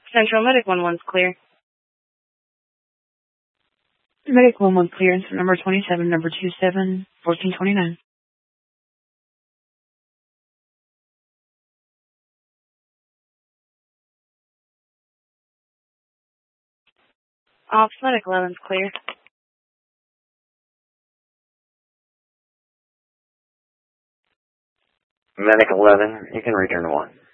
Central Medic 1-1's clear. Medic 1-1 clearance, number 27, number 27, 1429. Ops Medic 11's clear. Medic 11, you can return to 1.